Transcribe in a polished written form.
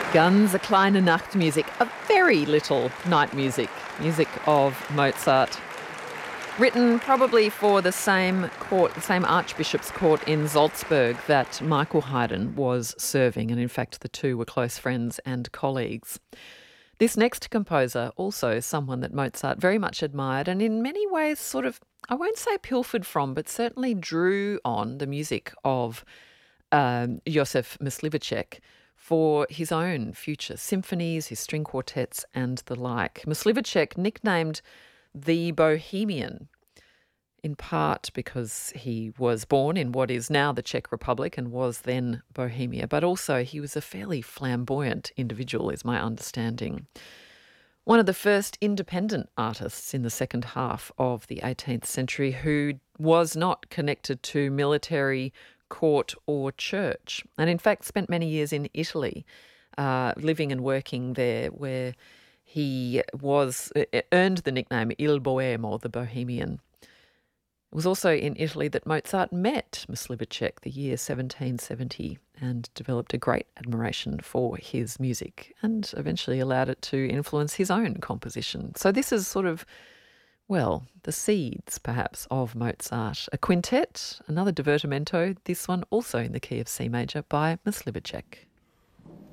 Ganz kleine Nachtmusik, a very little night music, music of Mozart. Written probably for the same court, the same Archbishop's court in Salzburg that Michael Haydn was serving, and in fact the two were close friends and colleagues. This next composer, also someone that Mozart very much admired and in many ways sort of, I won't say pilfered from, but certainly drew on the music of Josef Myslivacek for his own future symphonies, his string quartets and the like. Myslivacek, nicknamed the Bohemian, in part because he was born in what is now the Czech Republic and was then Bohemia, but also he was a fairly flamboyant individual, is my understanding. One of the first independent artists in the second half of the 18th century who was not connected to military, court or church, and in fact spent many years in Italy, living and working there, where he earned the nickname Il Bohème, or the Bohemian. It was also in Italy that Mozart met Myslivacek the year 1770 and developed a great admiration for his music and eventually allowed it to influence his own composition. So this is sort of, well, the seeds, perhaps, of Mozart. A quintet, another divertimento, this one also in the key of C major by Myslivacek.